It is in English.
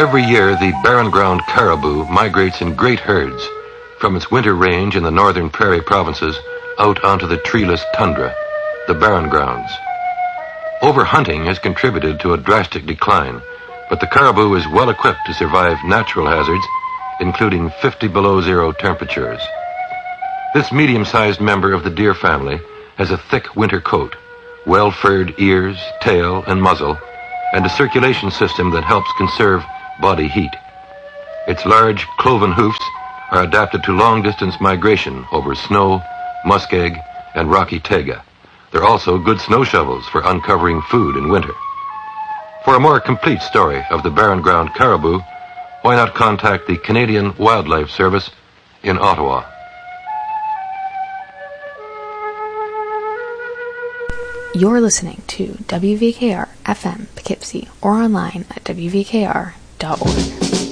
Every year, the barren ground caribou migrates in great herds from its winter range in the northern prairie provinces out onto the treeless tundra, the barren grounds. Overhunting has contributed to a drastic decline, but the caribou is well equipped to survive natural hazards, including 50 below zero temperatures. This medium-sized member of the deer family has a thick winter coat, well-furred ears, tail, and muzzle, and a circulation system that helps conserve body heat. Its large, cloven hoofs are adapted to long-distance migration over snow, muskeg, and rocky taiga. They're also good snow shovels for uncovering food in winter. For a more complete story of the barren ground caribou, why not contact the Canadian Wildlife Service in Ottawa? You're listening to WVKR FM Poughkeepsie or online at wvkr.org.